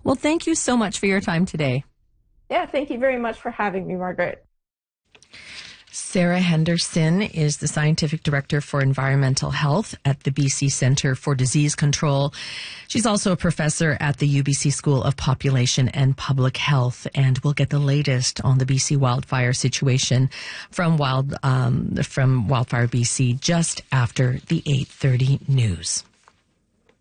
Well, thank you so much for your time today. Yeah, thank you very much for having me, Margaret. Sarah Henderson is the Scientific Director for Environmental Health at the BC Centre for Disease Control. She's also a professor at the UBC School of Population and Public Health, and we'll get the latest on the BC wildfire situation from Wildfire BC just after the 8:30 news.